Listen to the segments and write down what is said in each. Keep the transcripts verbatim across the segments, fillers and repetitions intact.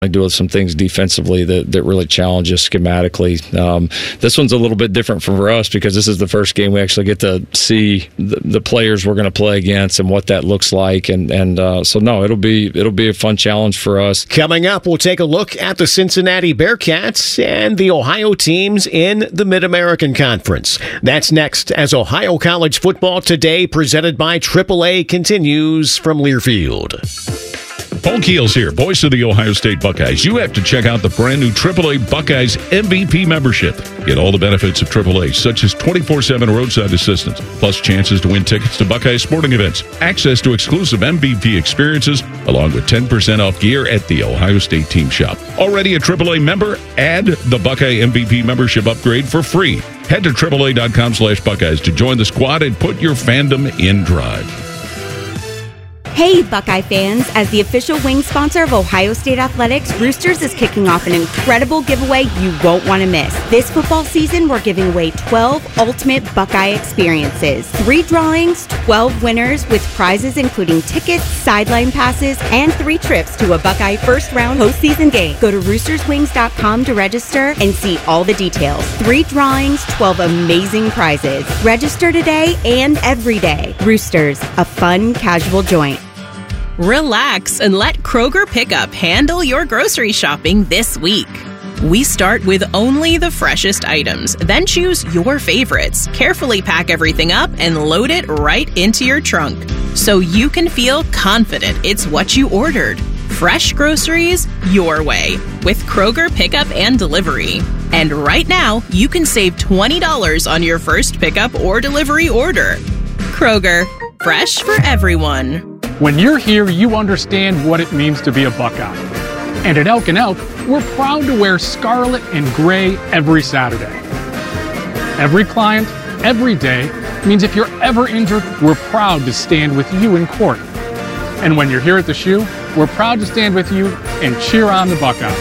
I do some things defensively that, that really challenge us schematically. Um, this one's a little bit different for us because this is the first game we actually get to see the, the players we're going to play against and what that looks like. And and uh, so no, it'll be it'll be a fun challenge for us. Coming up, we'll take a look at the Cincinnati Bearcats and the Ohio teams in the Mid-American Conference. That's next as Ohio College Football Today, presented by triple A, continues from Learfield. Paul Keels here, voice of the Ohio State Buckeyes. You have to check out the brand new triple A Buckeyes M V P membership. Get all the benefits of triple A, such as twenty-four seven roadside assistance, plus chances to win tickets to Buckeyes sporting events, access to exclusive M V P experiences, along with ten percent off gear at the Ohio State Team Shop. Already a triple A member? Add the Buckeye M V P membership upgrade for free. Head to triple A dot com slash Buckeyes to join the squad and put your fandom in drive. Hey, Buckeye fans! As the official wing sponsor of Ohio State Athletics, Roosters is kicking off an incredible giveaway you won't want to miss. This football season, we're giving away twelve ultimate Buckeye experiences. Three drawings, twelve winners with prizes including tickets, sideline passes, and three trips to a Buckeye first-round postseason game. Go to roosters wings dot com to register and see all the details. Three drawings, twelve amazing prizes. Register today and every day. Roosters, a fun, casual joint. Relax and let Kroger Pickup handle your grocery shopping this week. We start with only the freshest items, then choose your favorites, carefully pack everything up, and load it right into your trunk so you can feel confident it's what you ordered. Fresh groceries your way with Kroger Pickup and Delivery. And right now, you can save twenty dollars on your first pickup or delivery order. Kroger, fresh for everyone. When you're here, you understand what it means to be a Buckeye. And at Elk and Elk, we're proud to wear scarlet and gray every Saturday. Every client, every day, means if you're ever injured, we're proud to stand with you in court. And when you're here at the Shoe, we're proud to stand with you and cheer on the Buckeyes.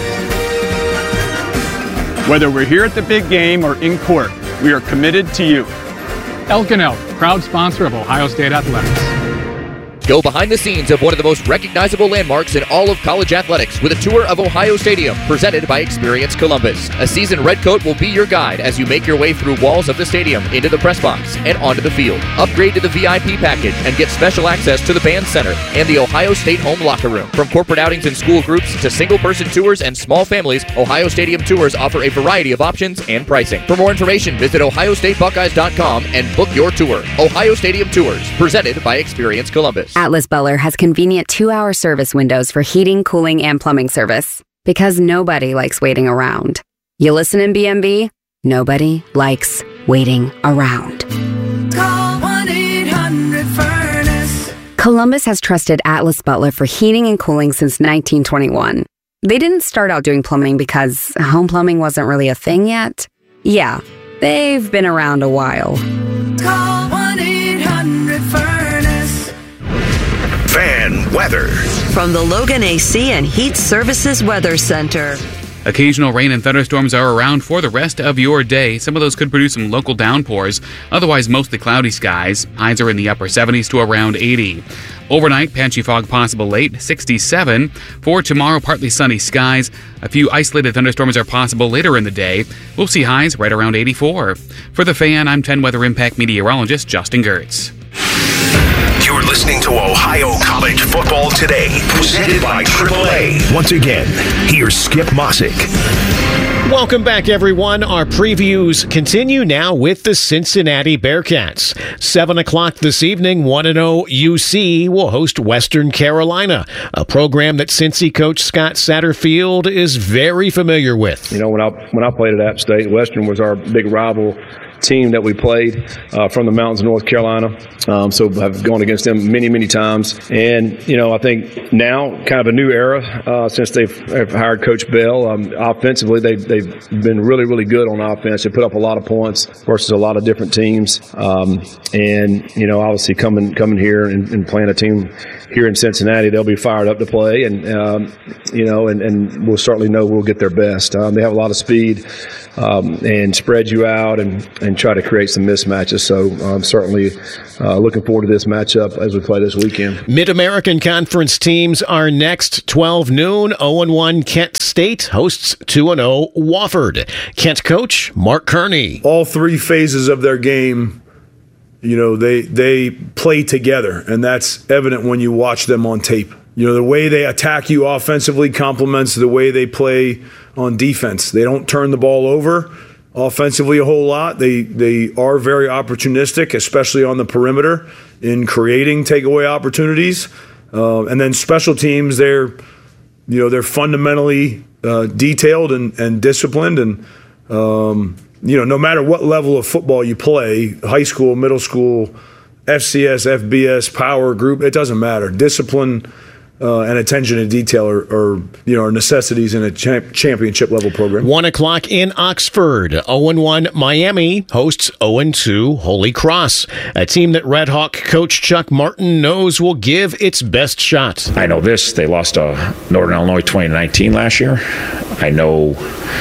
Whether we're here at the big game or in court, we are committed to you. Elk and Elk, proud sponsor of Ohio State Athletics. Go behind the scenes of one of the most recognizable landmarks in all of college athletics with a tour of Ohio Stadium presented by Experience Columbus. A seasoned redcoat will be your guide as you make your way through walls of the stadium, into the press box, and onto the field. Upgrade to the V I P package and get special access to the band center and the Ohio State home locker room. From corporate outings and school groups to single-person tours and small families, Ohio Stadium tours offer a variety of options and pricing. For more information, visit ohio state buckeyes dot com and book your tour. Ohio Stadium Tours, presented by Experience Columbus. Atlas Butler has convenient two-hour service windows for heating, cooling, and plumbing service. Because nobody likes waiting around. You listen in B M B? Nobody likes waiting around. Call one eight hundred furnace. Columbus has trusted Atlas Butler for heating and cooling since nineteen twenty-one. They didn't start out doing plumbing because home plumbing wasn't really a thing yet. Yeah, they've been around a while. Call one eight hundred furnace. Fan weather from the Logan A C and Heat Services Weather Center. Occasional rain and thunderstorms are around for the rest of your day. Some of those could produce some local downpours. Otherwise, mostly cloudy skies. Highs are in the upper seventies to around eighty. Overnight, patchy fog possible late, sixty-seven. For tomorrow, partly sunny skies. A few isolated thunderstorms are possible later in the day. We'll see highs right around eighty-four. For the Fan, I'm ten Weather Impact meteorologist Justin Gertz. You're listening to Ohio College Football Today, presented by triple A. Once again, here's Skip Mossick. Welcome back, everyone. Our previews continue now with the Cincinnati Bearcats. seven o'clock this evening, one and oh U C will host Western Carolina, a program that Cincy coach Scott Satterfield is very familiar with. You know, when I when I played at App State, Western was our big rival team that we played uh, from the mountains of North Carolina. Um, so I've gone against them many, many times. And, you know, I think now kind of a new era uh, since they've, they've hired Coach Bell. Um, offensively, they, they've been really, really good on offense. They put up a lot of points versus a lot of different teams. Um, and, you know, obviously coming coming here and, and playing a team here in Cincinnati, they'll be fired up to play. And, um, you know, and, and we'll certainly know we'll get their best. Um, they have a lot of speed um, and spread you out and, and and try to create some mismatches. So I'm certainly uh, looking forward to this matchup as we play this weekend. Mid-American Conference teams are next. twelve noon, oh and one Kent State hosts two and oh Wofford. Kent coach Mark Kearney. All three phases of their game, you know, they they play together, and that's evident when you watch them on tape. You know, the way they attack you offensively complements the way they play on defense. They don't turn the ball over offensively a whole lot. They they are very opportunistic, especially on the perimeter, in creating takeaway opportunities. Uh, and then special teams, they're you know they're fundamentally uh, detailed and, and disciplined, and um, you know no matter what level of football you play, high school, middle school, F C S, F B S, power group, it doesn't matter. Discipline Uh, and attention to detail are, are, you know, are necessities in a champ- championship level program. One o'clock in Oxford. oh and one Miami hosts oh and two Holy Cross, a team that Red Hawk coach Chuck Martin knows will give its best shot. I know this. They lost to Northern Illinois twenty nineteen last year. I know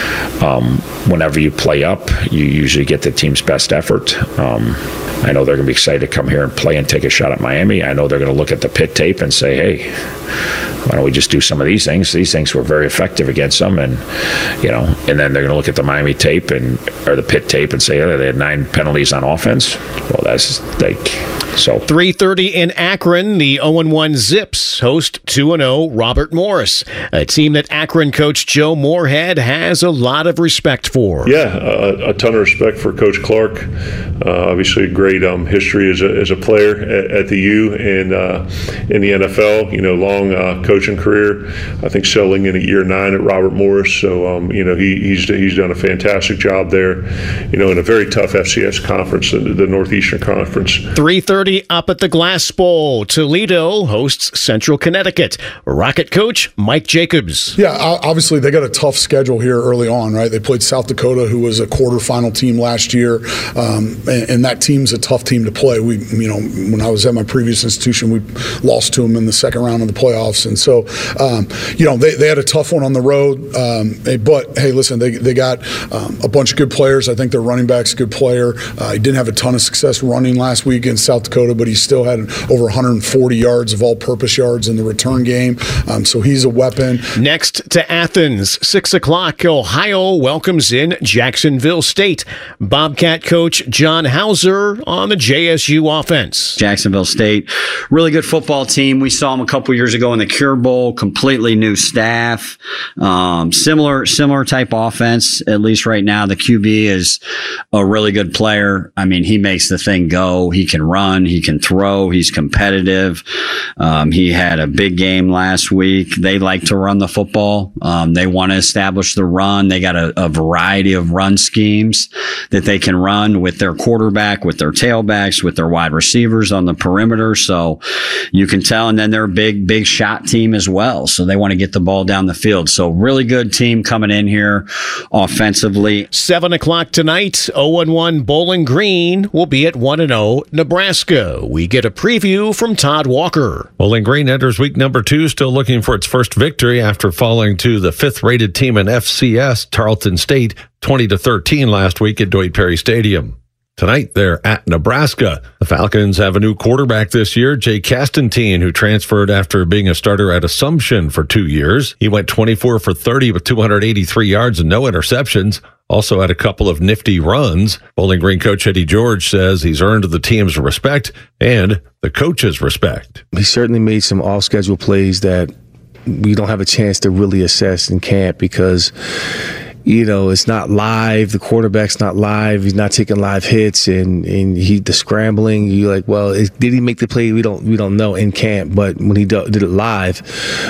um, whenever you play up, you usually get the team's best effort. Um, I know they're going to be excited to come here and play and take a shot at Miami. I know they're going to look at the Pitt tape and say, hey, why don't we just do some of these things? These things were very effective against them. And, you know, and then they're going to look at the Miami tape and or the Pitt tape and say, oh, they had nine penalties on offense. Well, that's like, so. three thirty in Akron, the oh and one Zips host two and oh Robert Morris, a team that Akron coach Joe Moorhead has a lot of respect for. Yeah, a, a ton of respect for Coach Clark. Uh, obviously, a great um, history as a, as a player at, at the U and uh, in the N F L. You know, long uh, coaching career. I think settling in at year nine at Robert Morris. So, um, you know, he, he's he's done a fantastic job there. You know, in a very tough F C S conference, the, the Northeastern Conference. three thirty up at the Glass Bowl. Toledo hosts Central Connecticut. Rocket coach Mike Jacobs. Yeah, obviously they got a tough schedule here early on, right? They played South Dakota, who was a quarterfinal team last year, um, and, and that team's a tough team to play. We, you know, when I was at my previous institution, we lost to them in the second round of the playoffs, and so, um, you know, they, they had a tough one on the road. Um, but hey, listen, they they got um, a bunch of good players. I think their running back's a good player. Uh, he didn't have a ton of success running last week in South Dakota, but he still had over one hundred forty yards of all-purpose yards in the return game. Um, so he's a weapon. Next to Athens, six o'clock, Ohio welcomes in Jacksonville State. Bobcat coach John Hauser on the J S U offense. Jacksonville State, really good football team. We saw them a couple years ago in the Cure Bowl, completely new staff, um, similar similar type offense, at least right now. The Q B is a really good player. I mean, he makes the thing go. He can run. He can throw. He's competitive. Um, he had a big game last week. They like to run the football. Um, they want to establish the run. They got a, a variety of run schemes that they can run with their quarterback, with their tailbacks, with their wide receivers on the perimeter. So you can tell. And then they're a big, big shot team as well. So they want to get the ball down the field. So really good team coming in here offensively. Seven o'clock tonight, oh and one Bowling Green will be at one and oh Nebraska. We get a preview from Todd Walker. Bowling Green enters week number two, still looking for its first victory after falling to the fifth-rated team in F C S, Tarleton State, twenty to thirteen last week at Dwight Perry Stadium. Tonight, they're at Nebraska. The Falcons have a new quarterback this year, Jay Castantine, who transferred after being a starter at Assumption for two years. He went twenty-four for thirty with two hundred eighty-three yards and no interceptions. Also had a couple of nifty runs. Bowling Green coach Eddie George says he's earned the team's respect and the coach's respect. He certainly made some off-schedule plays that we don't have a chance to really assess in camp because, you know, it's not live. The quarterback's not live. He's not taking live hits, and and he the scrambling. You like, well, is, did he make the play? We don't we don't know in camp. But when he do, did it live,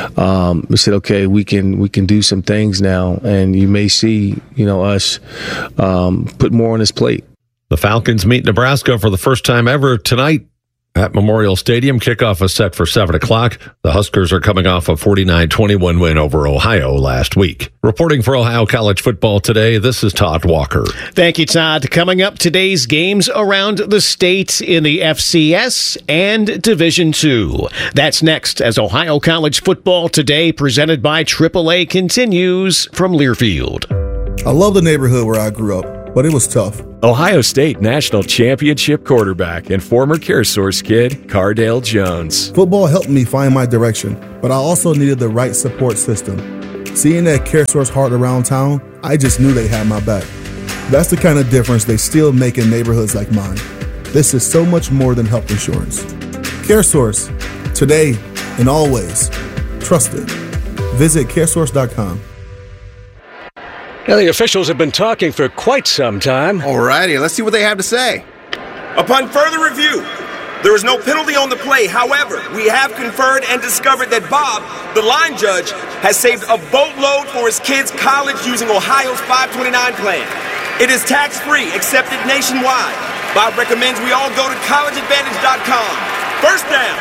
um, we said, okay, we can we can do some things now, and you may see, you know, us um, put more on his plate. The Falcons meet Nebraska for the first time ever tonight at Memorial Stadium. Kickoff is set for seven o'clock. The Huskers are coming off a forty-nine twenty-one win over Ohio last week. Reporting for Ohio College Football today, this is Todd Walker. Thank you, Todd. Coming up, today's games around the state in the F C S and Division two. That's next as Ohio College Football Today, presented by triple A, continues from Learfield. I love the neighborhood where I grew up, but it was tough. Ohio State National Championship quarterback and former CareSource kid, Cardale Jones. Football helped me find my direction, but I also needed the right support system. Seeing that CareSource heart around town, I just knew they had my back. That's the kind of difference they still make in neighborhoods like mine. This is so much more than health insurance. CareSource, today and always. Trusted. Visit care source dot com. Now, the officials have been talking for quite some time. Alrighty, let's see what they have to say. Upon further review, there is no penalty on the play. However, we have conferred and discovered that Bob, the line judge, has saved a boatload for his kids' college using Ohio's five twenty-nine plan. It is tax-free, accepted nationwide. Bob recommends we all go to college advantage dot com. First down.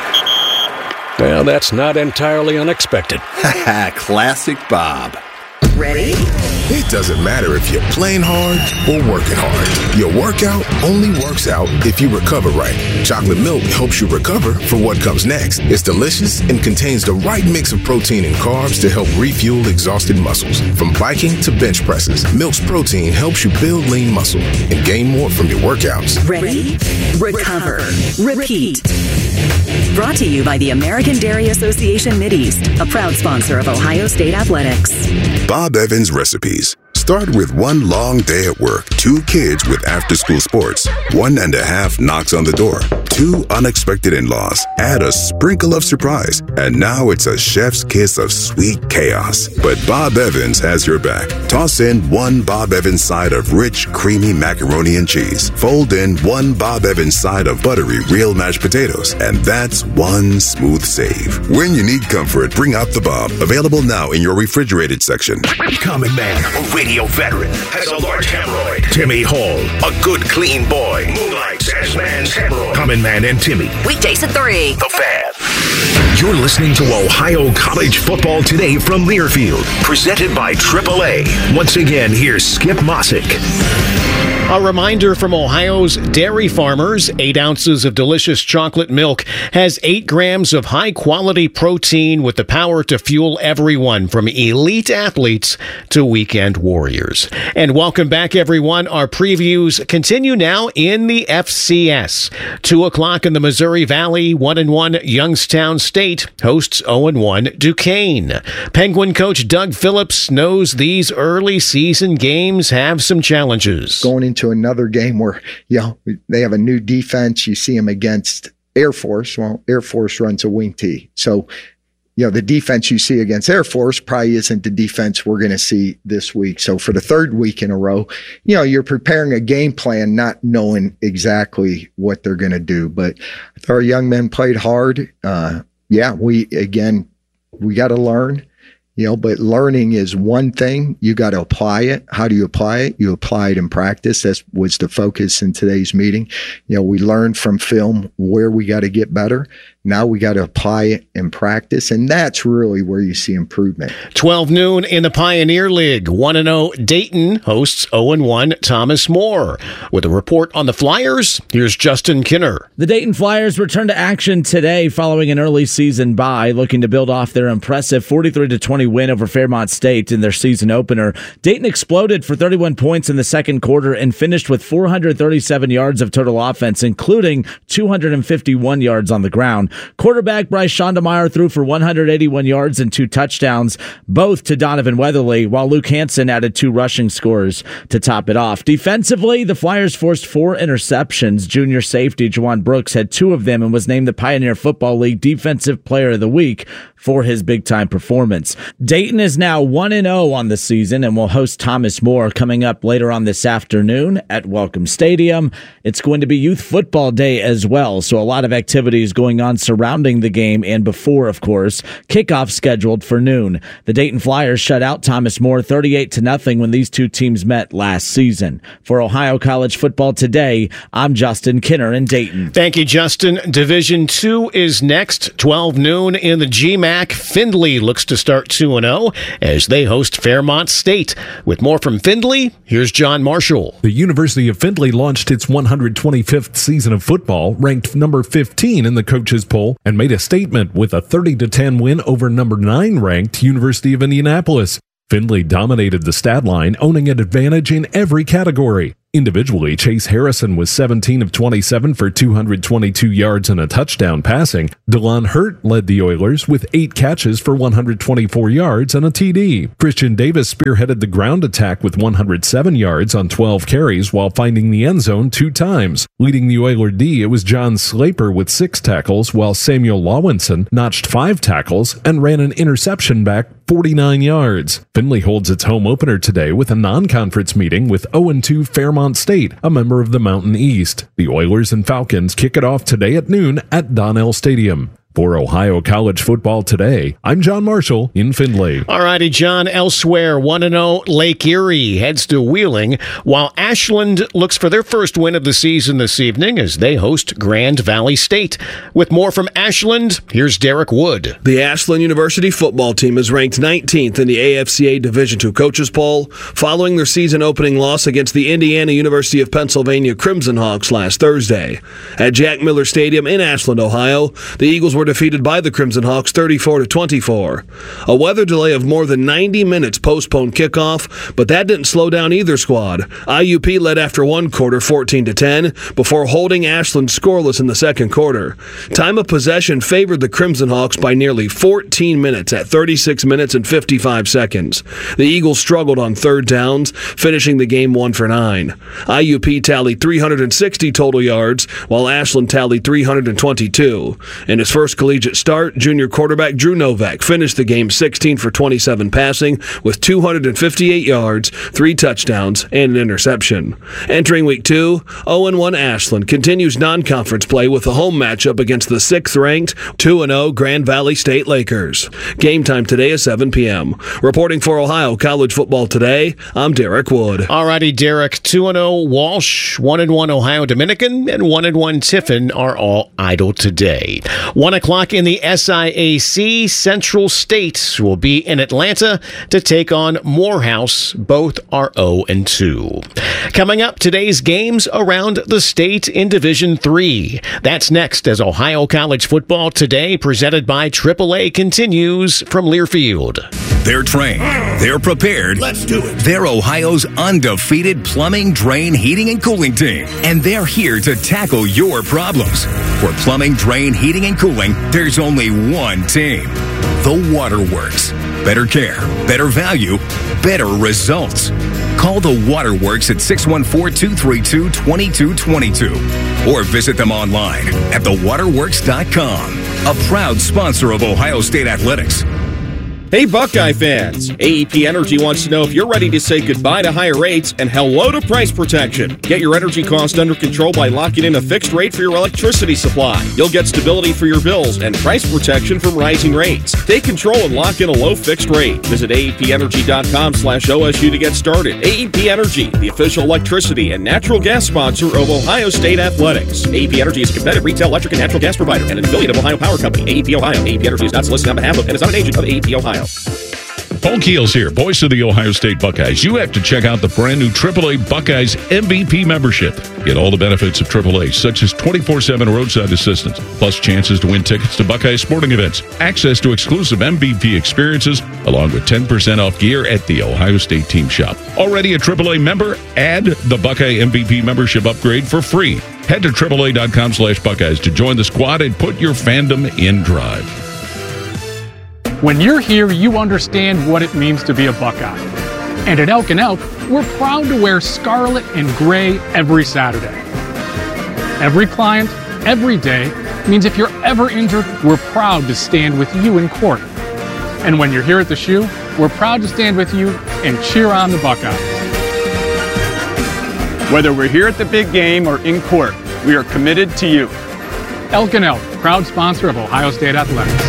Well, that's not entirely unexpected. Classic Bob. Ready? It doesn't matter if you're playing hard or working hard. Your workout only works out if you recover right. Chocolate milk helps you recover for what comes next. It's delicious and contains the right mix of protein and carbs to help refuel exhausted muscles. From biking to bench presses, Milk's protein helps you build lean muscle and gain more from your workouts. Ready? Recover. Repeat. Brought to you by the American Dairy Association Mideast, a proud sponsor of Ohio State Athletics. Bob Evans recipes. Start with one long day at work, two kids with after-school sports, one and a half knocks on the door, two unexpected in-laws, add a sprinkle of surprise, and now it's a chef's kiss of sweet chaos. But Bob Evans has your back. Toss in one Bob Evans side of rich, creamy macaroni and cheese. Fold in one Bob Evans side of buttery real mashed potatoes, and that's one smooth save. When you need comfort, bring out the Bob. Available now in your refrigerated section. Common Man, a radio veteran, has a large hemorrhoid. Timmy Hall, a good, clean boy, moonlights as man's hemorrhoid. Common Man and Timmy. Weekdays at three. The Fan. You're listening to Ohio College Football Today from Learfield, presented by triple A. Once again, here's Skip Mossick. A reminder from Ohio's dairy farmers, eight ounces of delicious chocolate milk has eight grams of high-quality protein with the power to fuel everyone from elite athletes to weekend warriors. And welcome back, everyone. Our previews continue now in the F C S. Two o'clock in the Missouri Valley, one and one Youngstown State hosts oh and one Duquesne. Penguin coach Doug Phillips knows these early season games have some challenges. Going into to another game where, you know, they have a new defense. You see them against Air Force. Well, Air Force runs a wing T. So, you know, the defense you see against Air Force probably isn't the defense we're going to see this week. So for the third week in a row, you know, you're preparing a game plan, not knowing exactly what they're going to do. But our young men played hard. Uh, yeah, we, again, we got to learn. You know, but learning is one thing. You got to apply it. How do you apply it? You apply it in practice. That was the focus in today's meeting. You know, we learned from film where we got to get better. Now we got to apply it in practice, and that's really where you see improvement. twelve noon in the Pioneer League. one and oh Dayton hosts oh and one Thomas More. With a report on the Flyers, here's Justin Kinner. The Dayton Flyers return to action today following an early season bye, looking to build off their impressive forty-three to twenty win over Fairmont State in their season opener. Dayton exploded for thirty-one points in the second quarter and finished with four hundred thirty-seven yards of total offense, including two hundred fifty-one yards on the ground. Quarterback Bryce Schondemeyer threw for one hundred eighty-one yards and two touchdowns, both to Donovan Weatherly, while Luke Hansen added two rushing scores to top it off. Defensively, the Flyers forced four interceptions. Junior safety Juwan Brooks had two of them and was named the Pioneer Football League Defensive Player of the Week for his big-time performance. Dayton is now one and oh on the season and will host Thomas More coming up later on this afternoon at Welcome Stadium. It's going to be Youth Football Day as well, so a lot of activities going on surrounding the game and before, of course. Kickoff scheduled for noon. The Dayton Flyers shut out Thomas More thirty-eight to nothing when these two teams met last season. For Ohio College Football Today, I'm Justin Kinner in Dayton. Thank you, Justin. Division two is next, twelve noon in the G M A C. Findlay looks to start two and oh as they host Fairmont State. With more from Findlay, here's John Marshall. The University of Findlay launched its one hundred twenty-fifth season of football, ranked number fifteen in the coaches poll, and made a statement with a thirty to ten win over number nine ranked University of Indianapolis. Findlay dominated the stat line, owning an advantage in every category. Individually, Chase Harrison was seventeen of twenty-seven for two hundred twenty-two yards and a touchdown passing. DeLon Hurt led the Oilers with eight catches for one hundred twenty-four yards and a T D. Christian Davis spearheaded the ground attack with one hundred seven yards on twelve carries while finding the end zone two times. Leading the Oiler D, it was John Slaper with six tackles, while Samuel Lawinson notched five tackles and ran an interception back forty-nine yards. Findlay holds its home opener today with a non-conference meeting with oh and two Fairmont State, a member of the Mountain East. The Oilers and Falcons kick it off today at noon at Donnell Stadium. For Ohio College Football Today, I'm John Marshall in Findlay. All righty, John. Elsewhere, one and oh Lake Erie heads to Wheeling, while Ashland looks for their first win of the season this evening as they host Grand Valley State. With more from Ashland, here's Derek Wood. The Ashland University football team is ranked nineteenth in the A F C A Division two coaches poll, following their season-opening loss against the Indiana University of Pennsylvania Crimson Hawks last Thursday. At Jack Miller Stadium in Ashland, Ohio, the Eagles were defeated by the Crimson Hawks thirty-four to twenty-four. A weather delay of more than ninety minutes postponed kickoff, but that didn't slow down either squad. I U P led after one quarter fourteen to ten before holding Ashland scoreless in the second quarter. Time of possession favored the Crimson Hawks by nearly fourteen minutes at thirty-six minutes and fifty-five seconds. The Eagles struggled on third downs, finishing the game one for nine. I U P tallied three hundred sixty total yards, while Ashland tallied three hundred twenty-two. In his first collegiate start, junior quarterback Drew Novak finished the game sixteen for twenty-seven passing with two hundred fifty-eight yards, three touchdowns, and an interception. Entering week two, oh and one Ashland continues non-conference play with a home matchup against the sixth-ranked two and oh Grand Valley State Lakers. Game time today is seven p.m. Reporting for Ohio College Football Today, I'm Derek Wood. All righty, Derek. two and oh Walsh, one and one Ohio Dominican, and one and one Tiffin are all idle today. One o'clock in the S I A C, Central State will be in Atlanta to take on Morehouse. Both are oh and two. Coming up, today's games around the state in Division three. That's next as Ohio College Football Today, presented by triple A, continues from Learfield. They're trained. They're prepared. Let's do it. They're Ohio's undefeated plumbing, drain, heating, and cooling team. And they're here to tackle your problems. For plumbing, drain, heating, and cooling, there's only one team. The Waterworks. Better care, better value, better results. Call the Waterworks at six one four, two three two, two two two two or visit them online at the waterworks dot com. A proud sponsor of Ohio State Athletics. Hey Buckeye fans, A E P Energy wants to know if you're ready to say goodbye to higher rates and hello to price protection. Get your energy cost under control by locking in a fixed rate for your electricity supply. You'll get stability for your bills and price protection from rising rates. Take control and lock in a low fixed rate. Visit A E P energy dot com slash O S U to get started. A E P Energy, the official electricity and natural gas sponsor of Ohio State Athletics. A E P Energy is a competitive retail electric and natural gas provider and an affiliate of Ohio Power Company. A E P Ohio. A E P Energy is not solicited on behalf of and is not an agent of A E P Ohio. Paul Keels here, voice of the Ohio State Buckeyes. You have to check out the brand new triple A Buckeyes M V P membership. Get all the benefits of triple A, such as twenty-four seven roadside assistance, plus chances to win tickets to Buckeyes sporting events, access to exclusive M V P experiences, along with ten percent off gear at the Ohio State Team Shop. Already a triple A member? Add the Buckeye M V P membership upgrade for free. Head to triple A dot com slash Buckeyes to join the squad and put your fandom in drive. When you're here, you understand what it means to be a Buckeye. And at Elk and Elk, we're proud to wear scarlet and gray every Saturday. Every client, every day, means if you're ever injured, we're proud to stand with you in court. And when you're here at the Shoe, we're proud to stand with you and cheer on the Buckeyes. Whether we're here at the big game or in court, we are committed to you. Elk and Elk, proud sponsor of Ohio State Athletics.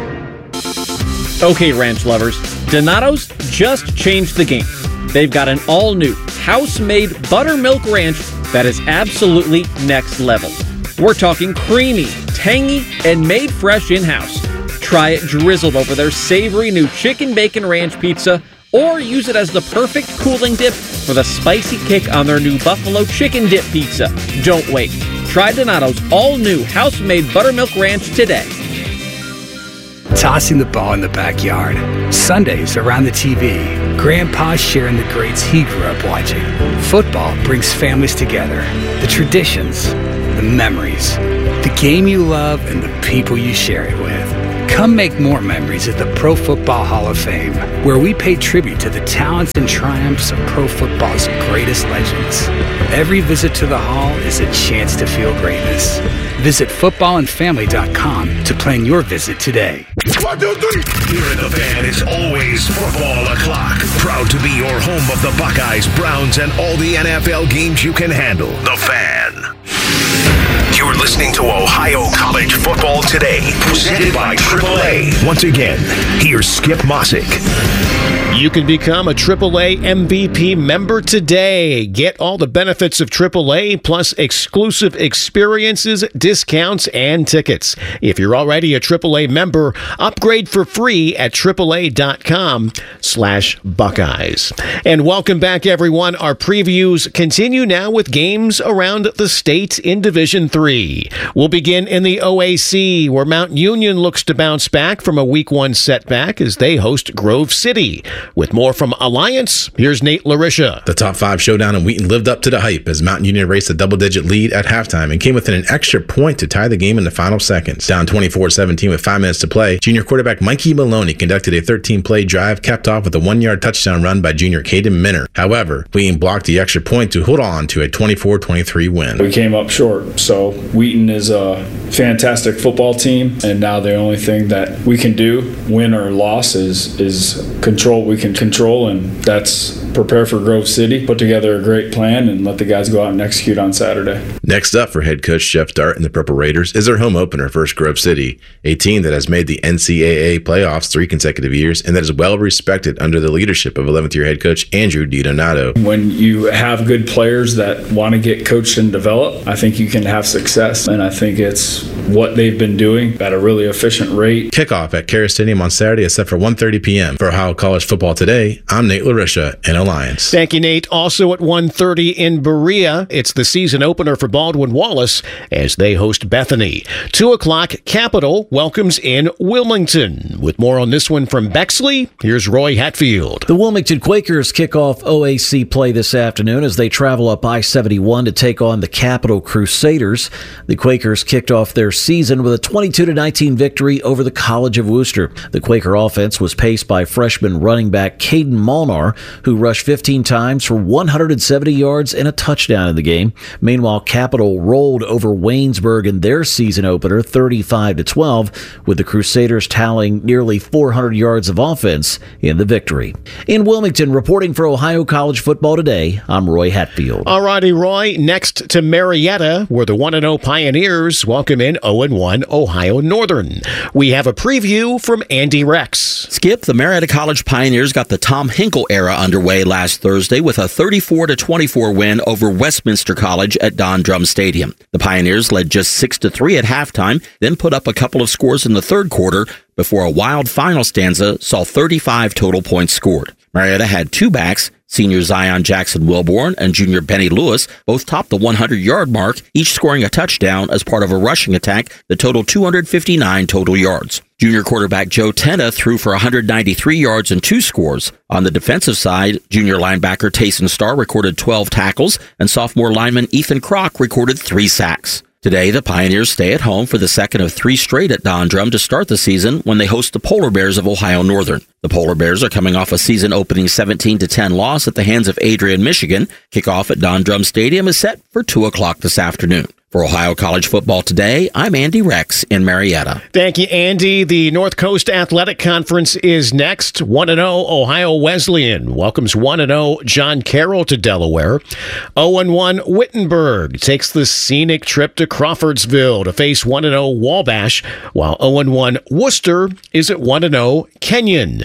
Okay, ranch lovers, Donato's just changed the game. They've got an all-new, house-made buttermilk ranch that is absolutely next level. We're talking creamy, tangy, and made fresh in-house. Try it drizzled over their savory new chicken bacon ranch pizza, or use it as the perfect cooling dip for the spicy kick on their new buffalo chicken dip pizza. Don't wait. Try Donato's all-new house-made buttermilk ranch today. tossing the ball in the backyard. Sundays around the T V, Grandpa sharing the greats he grew up watching. Football brings families together, the traditions, the memories, the game you love, and the people you share it with. Come make more memories at the Pro Football Hall of Fame, where we pay tribute to the talents and triumphs of pro football's greatest legends. Every visit to the Hall is a chance to feel greatness. Visit football and family dot com to plan your visit today. One, two, three. Here in the Fan is always football o'clock. Proud to be your home of the Buckeyes, Browns, and all the N F L games you can handle. The Fan. You're listening to Ohio College Football Today, presented by triple A. Once again, here's Skip Mossick. You can become a triple A M V P member today. Get all the benefits of triple A, plus exclusive experiences, discounts, and tickets. If you're already a triple A member, upgrade for free at triple A dot com slash Buckeyes. And welcome back, everyone. Our previews continue now with games around the state in Division three. We'll begin in the O A C, where Mount Union looks to bounce back from a week one setback as they host Grove City. With more from Alliance, here's Nate Larisha. The top five showdown in Wheaton lived up to the hype as Mount Union raced a double-digit lead at halftime and came within an extra point to tie the game in the final seconds. Down twenty-four seventeen with five minutes to play, junior quarterback Mikey Maloney conducted a thirteen-play drive capped off with a one-yard touchdown run by junior Caden Minner. However, Wheaton blocked the extra point to hold on to a twenty-four twenty-three win. We came up short, so Wheaton is a fantastic football team, and now the only thing that we can do, win or loss, is is control what we can control, and that's prepare for Grove City, put together a great plan, and let the guys go out and execute on Saturday. Next up for head coach Jeff Dart and the Purple Raiders is their home opener versus Grove City, a team that has made the N C double A playoffs three consecutive years and that is well respected under the leadership of eleventh year head coach Andrew DiDonato. When you have good players that want to get coached and developed, I think you can have success, and I think it's what they've been doing at a really efficient rate. Kickoff at Kara Stadium on Saturday is set for one thirty p.m. For Ohio College Football Today, I'm Nate Larisha in Alliance. Thank you, Nate. Also at one thirty in Berea, it's the season opener for Baldwin Wallace as they host Bethany. two o'clock, Capital welcomes in Wilmington. With more on this one from Bexley, here's Roy Hatfield. The Wilmington Quakers kick off O A C play this afternoon as they travel up I seventy-one to take on the Capital Crusaders. The Quakers kicked off their season with a twenty-two to nineteen victory over the College of Wooster. The Quaker offense was paced by freshman running back Caden Molnar, who rushed fifteen times for one hundred seventy yards and a touchdown in the game. Meanwhile, Capital rolled over Waynesburg in their season opener thirty-five to twelve, with the Crusaders tallying nearly four hundred yards of offense in the victory. In Wilmington, reporting for Ohio College Football Today, I'm Roy Hatfield. All righty, Roy. Next to Marietta, where the one and oh Pioneers welcome in oh and one Ohio Northern. We have a preview from Andy Rex. Skip, the Marietta College Pioneers got the Tom Hinkle era underway last Thursday with a thirty-four to twenty-four win over Westminster College at Don Drum Stadium. The Pioneers led just six to three at halftime, then put up a couple of scores in the third quarter before a wild final stanza saw thirty-five total points scored. Marietta had two backs, senior Zion Jackson Wilborn and junior Benny Lewis, both topped the hundred-yard mark, each scoring a touchdown as part of a rushing attack that totaled two hundred fifty-nine total yards. Junior quarterback Joe Tena threw for one hundred ninety-three yards and two scores. On the defensive side, junior linebacker Tayson Starr recorded twelve tackles, and sophomore lineman Ethan Kroc recorded three sacks. Today, the Pioneers stay at home for the second of three straight at Don Drum to start the season when they host the Polar Bears of Ohio Northern. The Polar Bears are coming off a season-opening seventeen to ten loss at the hands of Adrian, Michigan. Kickoff at Don Drum Stadium is set for two o'clock this afternoon. For Ohio College Football Today, I'm Andy Rex in Marietta. Thank you, Andy. The North Coast Athletic Conference is next. one and oh Ohio Wesleyan welcomes one and oh John Carroll to Delaware. oh and one Wittenberg takes the scenic trip to Crawfordsville to face one and oh Wabash, while oh and one Worcester is at one and oh Kenyon.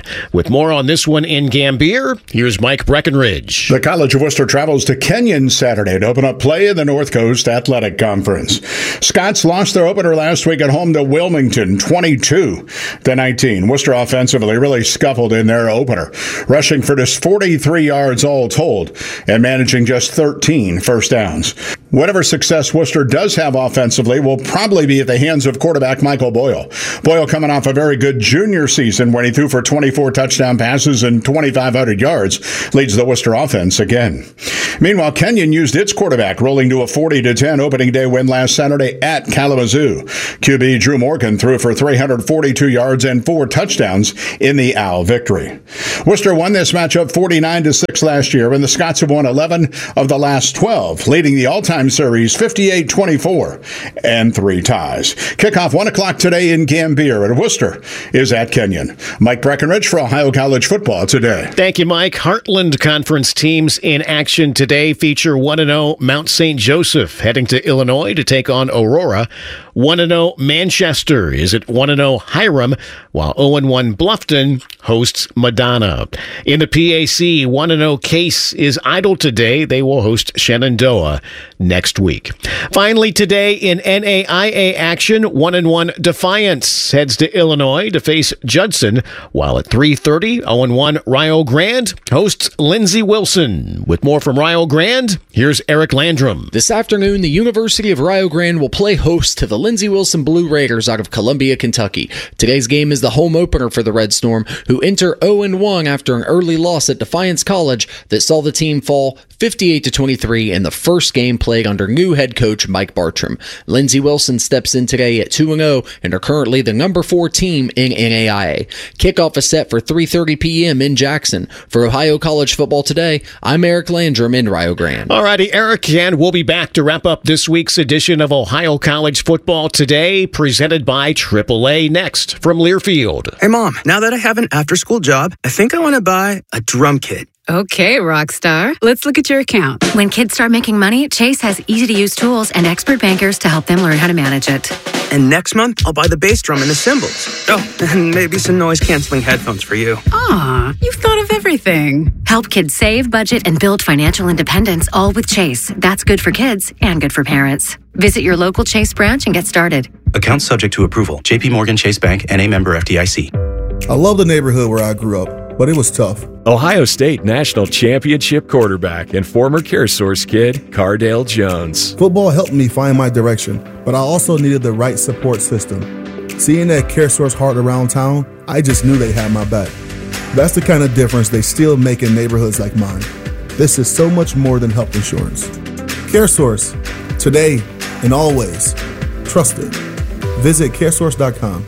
With more on this one in Gambier, here's Mike Breckenridge. The College of Worcester travels to Kenyon Saturday to open up play in the North Coast Athletic Conference. Scots lost their opener last week at home to Wilmington, twenty-two to nineteen. Worcester offensively really scuffled in their opener, rushing for just forty-three yards all told and managing just thirteen first downs. Whatever success Worcester does have offensively will probably be at the hands of quarterback Michael Boyle. Boyle coming off a very good junior season when he threw for twenty-four touchdown passes and twenty-five hundred yards, leads the Worcester offense again. Meanwhile, Kenyon used its quarterback, rolling to a forty to ten opening day win last Saturday at Kalamazoo. Q B Drew Morgan threw for three hundred forty-two yards and four touchdowns in the Owl victory. Worcester won this matchup forty-nine to six last year, and the Scots have won eleven of the last twelve, leading the all-time series fifty-eight twenty-four and three ties. Kickoff one o'clock today in Gambier, and Worcester is at Kenyon. Mike Breckenridge for Ohio College Football Today. Thank you, Mike. Heartland Conference teams in action today feature one and oh Mount Saint Joseph heading to Illinois to take on Aurora. one and oh Manchester is at one and oh Hiram, while oh and one Bluffton hosts Madonna. In the P A C, one and oh Case is idle today. They will host Shenandoah next week. Finally, today in N A I A action, one and one Defiance heads to Illinois to face Judson, while at three thirty, oh and one Rio Grande hosts Lindsey Wilson. With more from Rio Grande, here's Eric Landrum. This afternoon, the University of Rio Grande will play host to the Lindsey Wilson Blue Raiders out of Columbia, Kentucky. Today's game is the home opener for the Red Storm, who enter oh and one after an early loss at Defiance College that saw the team fall fifty-eight to twenty-three in the first game played under new head coach Mike Bartram. Lindsey Wilson steps in today at two and oh and are currently the number four team in N A I A. Kickoff is set for three thirty p.m. in Jackson. For Ohio College Football Today, I'm Eric Landrum in Rio Grande. All righty, Eric, and we'll be back to wrap up this week's edition of Ohio College Football Today, presented by triple A next from Learfield. Hey, Mom, now that I have an after-school job, I think I want to buy a drum kit. Okay, Rockstar. Let's look at your account. When kids start making money, Chase has easy-to-use tools and expert bankers to help them learn how to manage it. And next month, I'll buy the bass drum and the cymbals. Oh, and maybe some noise-canceling headphones for you. Aw, you've thought of everything. Help kids save, budget, and build financial independence, all with Chase. That's good for kids and good for parents. Visit your local Chase branch and get started. Account subject to approval. J P Morgan Chase Bank, N A member F D I C. I love the neighborhood where I grew up, but it was tough. Ohio State National Championship quarterback and former CareSource kid, Cardale Jones. Football helped me find my direction, but I also needed the right support system. Seeing that CareSource heart around town, I just knew they had my back. That's the kind of difference they still make in neighborhoods like mine. This is so much more than health insurance. CareSource, today and always. Trusted. Visit caresource dot com.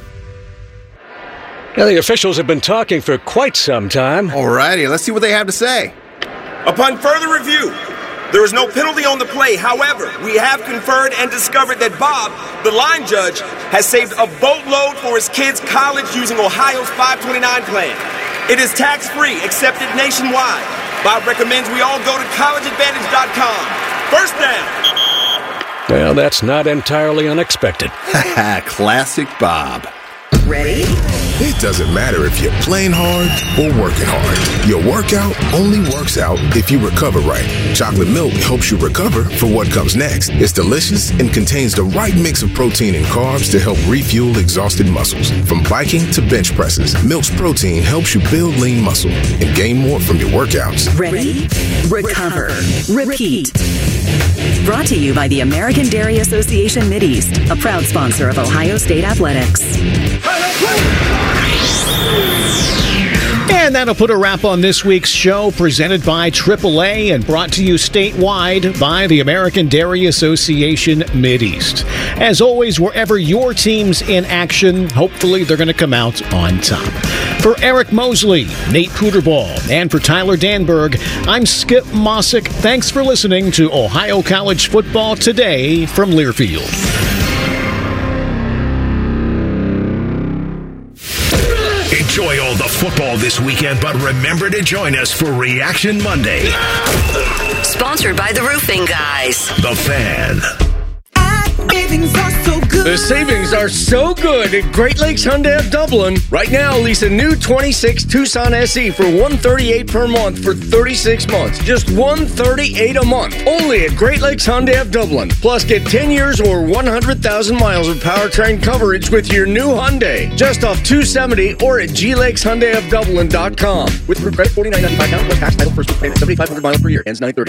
Now, the officials have been talking for quite some time. All righty, let's see what they have to say. Upon further review, there is no penalty on the play. However, we have conferred and discovered that Bob, the line judge, has saved a boatload for his kids' college using Ohio's five twenty-nine plan. It is tax-free, accepted nationwide. Bob recommends we all go to college advantage dot com. First down. Well, that's not entirely unexpected. Classic Bob. Ready? It doesn't matter if you're playing hard or working hard. Your workout only works out if you recover right. Chocolate milk helps you recover for what comes next. It's delicious and contains the right mix of protein and carbs to help refuel exhausted muscles. From biking to bench presses, Milk's protein helps you build lean muscle and gain more from your workouts. Ready? Recover. Repeat. Brought to you by the American Dairy Association Mideast, a proud sponsor of Ohio State Athletics. And that'll put a wrap on this week's show, presented by triple A and brought to you statewide by the American Dairy Association Mideast. As always, wherever your team's in action, hopefully they're going to come out on top. For Eric Mosley, Nate Puderball, and for Tyler Danberg, I'm Skip Mossick. Thanks for listening to Ohio College Football Today from Learfield. Enjoy all the football this weekend, but remember to join us for Reaction Monday. Sponsored by the Roofing Guys. The Fan. I savings are so good. The savings are so good at Great Lakes Hyundai of Dublin. Right now, lease a new twenty-six Tucson S E for one hundred thirty-eight dollars per month for thirty-six months. Just one hundred thirty-eight dollars a month. Only at Great Lakes Hyundai of Dublin. Plus, get ten years or one hundred thousand miles of powertrain coverage with your new Hyundai. Just off two seventy or at G Lakes Hyundai of Dublin dot com. With credit forty-nine ninety-five down plus tax title first week payment seventy-five hundred miles per year. Ends nine thirty.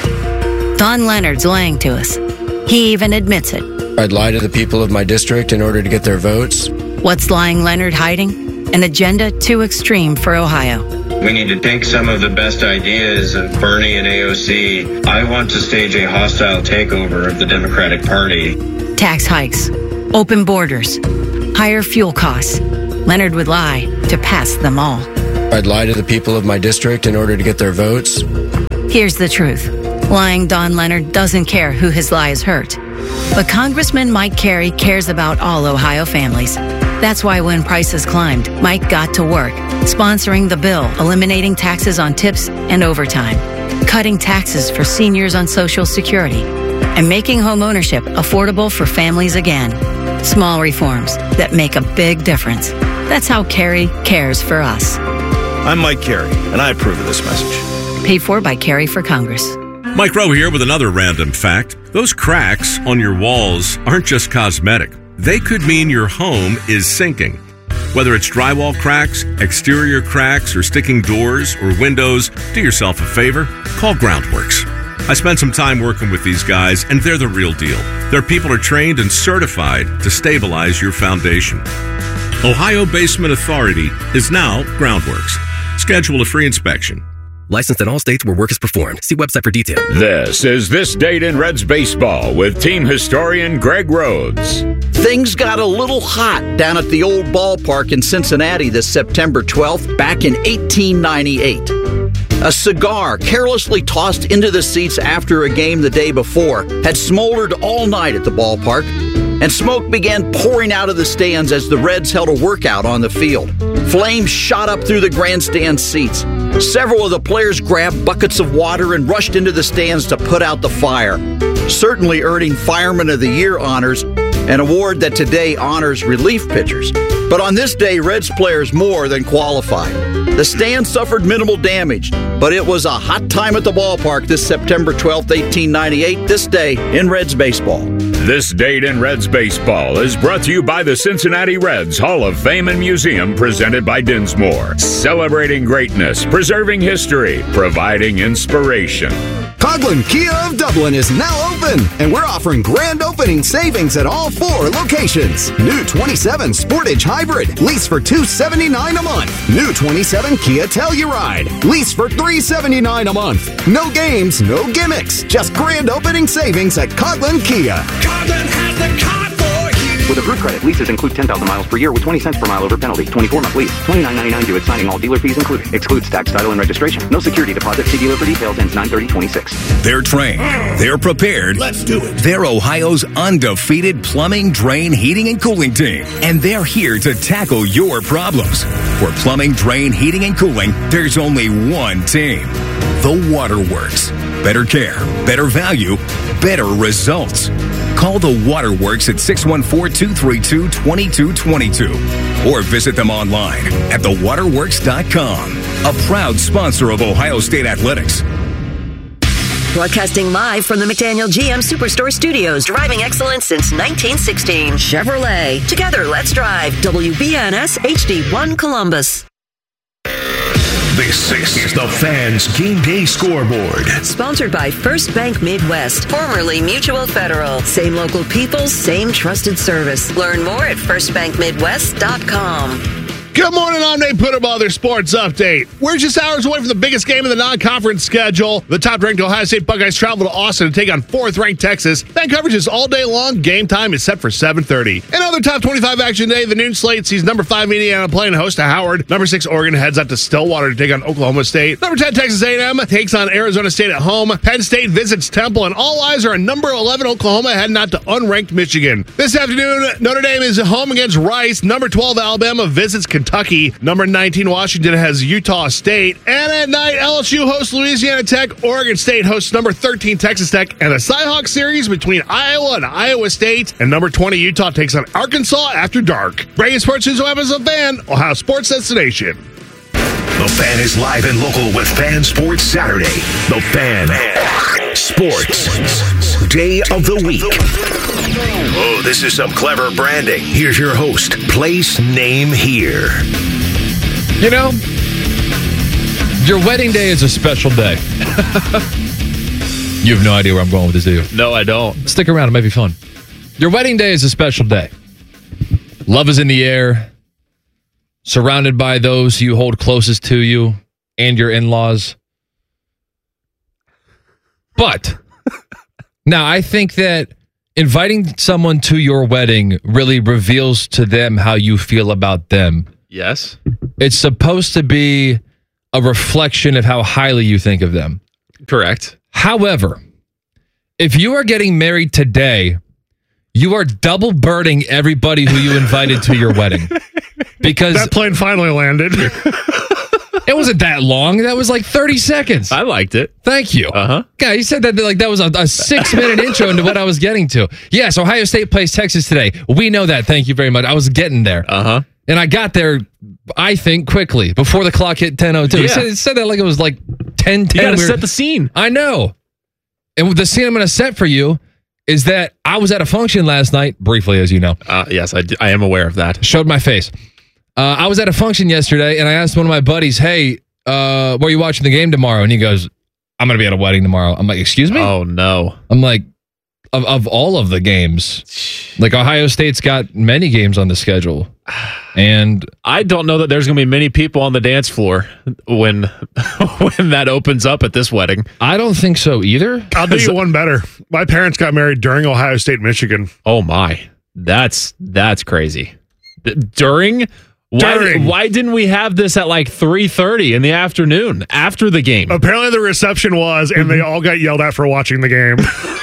Don Leonard's lying to us. He even admits it. I'd lie to the people of my district in order to get their votes. What's lying Leonard hiding? An agenda too extreme for Ohio. We need to take some of the best ideas of Bernie and A O C. I want to stage a hostile takeover of the Democratic Party. Tax hikes, open borders, higher fuel costs. Leonard would lie to pass them all. I'd lie to the people of my district in order to get their votes. Here's the truth. Lying Don Leonard doesn't care who his lies hurt. But Congressman Mike Carey cares about all Ohio families. That's why when prices climbed, Mike got to work, sponsoring the bill, eliminating taxes on tips and overtime, cutting taxes for seniors on Social Security, and making home ownership affordable for families again. Small reforms that make a big difference. That's how Carey cares for us. I'm Mike Carey, and I approve of this message. Paid for by Carey for Congress. Mike Rowe here with another random fact. Those cracks on your walls aren't just cosmetic. They could mean your home is sinking. Whether it's drywall cracks, exterior cracks, or sticking doors or windows, do yourself a favor. Call Groundworks. I spent some time working with these guys, and they're the real deal. Their people are trained and certified to stabilize your foundation. Ohio Basement Authority is now Groundworks. Schedule a free inspection. Licensed in all states where work is performed. See website for details. This is This Date in Reds Baseball with team historian Greg Rhodes. Things got a little hot down at the old ballpark in Cincinnati this September twelfth, back in eighteen ninety-eight. A cigar carelessly tossed into the seats after a game the day before had smoldered all night at the ballpark, and smoke began pouring out of the stands as the Reds held a workout on the field. Flames shot up through the grandstand seats. Several of the players grabbed buckets of water and rushed into the stands to put out the fire, certainly earning Fireman of the Year honors, an award that today honors relief pitchers. But on this day, Reds players more than qualified. The stand suffered minimal damage, but it was a hot time at the ballpark this September twelfth, eighteen ninety-eight, this day in Reds baseball. This Date in Reds Baseball is brought to you by the Cincinnati Reds Hall of Fame and Museum, presented by Dinsmore. Celebrating greatness, preserving history, providing inspiration. Coghlan Kia of Dublin is now open, and we're offering grand opening savings at all four locations. New twenty-seven Sportage Hybrid, lease for two hundred seventy-nine dollars a month. New twenty-seven Kia Telluride, lease for three hundred seventy-nine dollars a month. No games, no gimmicks, just grand opening savings at Coghlan Kia. Coghlan has the car for you. With approved credit, leases include ten thousand miles per year with twenty cents per mile over penalty. twenty-four month lease. twenty-nine ninety-nine due at signing, all dealer fees included. Excludes tax, title, and registration. No security deposit. See dealer for details. Ends nine thirty twenty-six. They're trained. They're prepared. Let's do it. They're Ohio's undefeated plumbing, drain, heating, and cooling team. And they're here to tackle your problems. For plumbing, drain, heating, and cooling, there's only one team. The Waterworks. Better care, better value, better results. Call the Waterworks at six one four, two three two, two two two two or visit them online at the waterworks dot com. A proud sponsor of Ohio State Athletics. Broadcasting live from the McDaniel G M Superstore Studios, driving excellence since nineteen sixteen. Chevrolet. Together, let's drive. W B N S H D one Columbus. This is the Fans Game Day Scoreboard. Sponsored by First Bank Midwest, formerly Mutual Federal. Same local people, same trusted service. Learn more at first bank midwest dot com. Good morning, I'm Nate Puderball, their sports update. We're just hours away from the biggest game of the non-conference schedule. The top-ranked Ohio State Buckeyes travel to Austin to take on fourth-ranked Texas. Fan coverage is all day long. Game time is set for seven thirty. Another top twenty-five action day. The noon slate sees number five Indiana playing host to Howard. Number six Oregon heads up to Stillwater to take on Oklahoma State. Number ten Texas A and M takes on Arizona State at home. Penn State visits Temple, and all eyes are on number eleven Oklahoma heading out to unranked Michigan. This afternoon, Notre Dame is home against Rice. Number twelve Alabama visits Kentucky. Kentucky. Number nineteen, Washington has Utah State. And at night, L S U hosts Louisiana Tech. Oregon State hosts number thirteen, Texas Tech. And a Cyhawk series between Iowa and Iowa State. And number twenty, Utah takes on Arkansas after dark. Breaking sports news happens a fan. Ohio Sports Destination. The Fan is live and local with Fan Sports Saturday. The Fan Sports Day of the Week. Oh, this is some clever branding. Here's your host. Place, name, here. You know, your wedding day is a special day. You have no idea where I'm going with this, do you? No, I don't. Stick around. It might be fun. Your wedding day is a special day. Love is in the air. Surrounded by those you hold closest to you and your in-laws. But now I think that inviting someone to your wedding really reveals to them how you feel about them. Yes. It's supposed to be a reflection of how highly you think of them. Correct. However, if you are getting married today, you are double birding everybody who you invited to your wedding. Because that plane finally landed. It wasn't that long. That was like thirty seconds. I liked it. Thank you. Uh-huh. Guy, you said that like that was a, a six-minute intro into what I was getting to. Yes, Ohio State plays Texas today. We know that. Thank you very much. I was getting there. Uh-huh. And I got there, I think, quickly, before the clock hit ten oh two. Yeah. It, said, it said that like it was like ten ten. You got to we set the scene. I know. And the scene I'm going to set for you is that I was at a function last night, briefly, as you know. Uh, yes, I, d- I am aware of that. Showed my face. Uh, I was at a function yesterday, and I asked one of my buddies, hey, uh, where are you watching the game tomorrow? And he goes, I'm going to be at a wedding tomorrow. I'm like, excuse me? Oh, no. I'm like, of, of all of the games, like Ohio State's got many games on the schedule. And I don't know that there's going to be many people on the dance floor when when that opens up at this wedding. I don't think so either. I'll do you one better. My parents got married during Ohio State, Michigan. Oh, my. That's that's crazy. During? Why, During. why didn't we have this at like three thirty in the afternoon after the game? Apparently the reception was, and they all got yelled at for watching the game.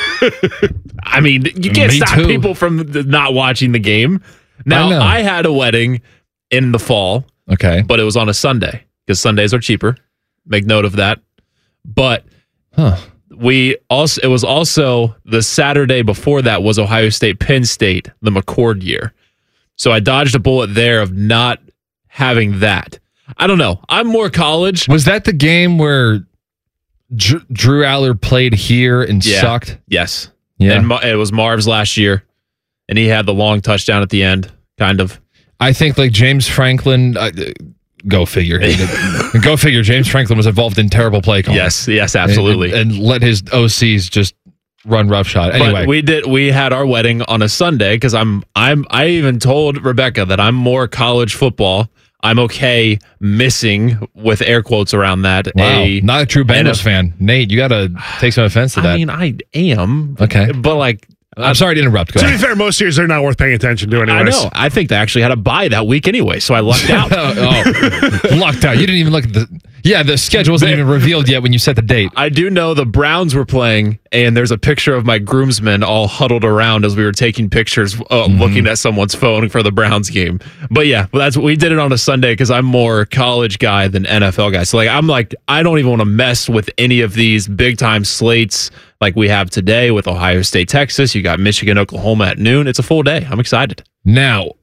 I mean, you can't Me stop too. people from not watching the game. Now, I know. I had a wedding in the fall, Okay. but it was on a Sunday because Sundays are cheaper. Make note of that. But Huh. we also it was also the Saturday before that was Ohio State Penn State, the McCord year. So I dodged a bullet there of not having that. I don't know. I'm more college. Was that the game where Dr- Drew Aller played here and Yeah. sucked? Yes. Yeah. And Ma- it was Marv's last year, and he had the long touchdown at the end, kind of. I think like James Franklin, uh, go figure. Go figure. James Franklin was involved in terrible play calling. Yes, yes, absolutely. And, and let his O Cs just run roughshod. Anyway, But we did. We had our wedding on a Sunday because I'm. I'm. I even told Rebecca that I'm more college football. I'm okay missing with air quotes around that. wow, a, not a true Bengals and a- fan. Nate, you got to take some offense to that. I mean, I am. Okay. But like, I'm sorry to interrupt. Go To be ahead. fair, most years they're not worth paying attention to anyways. I know. I think they actually had a bye that week anyway, so I lucked out. oh, lucked out. You didn't even look at the. Yeah, the schedule wasn't even revealed yet when you set the date. I do know the Browns were playing, and there's a picture of my groomsmen all huddled around as we were taking pictures, uh, Mm-hmm. looking at someone's phone for the Browns game. But yeah, well, that's we did it on a Sunday because I'm more college guy than N F L guy. So like, I'm like, I don't even want to mess with any of these big time slates like we have today with Ohio State, Texas. You got Michigan, Oklahoma at noon. It's a full day. I'm excited. Now,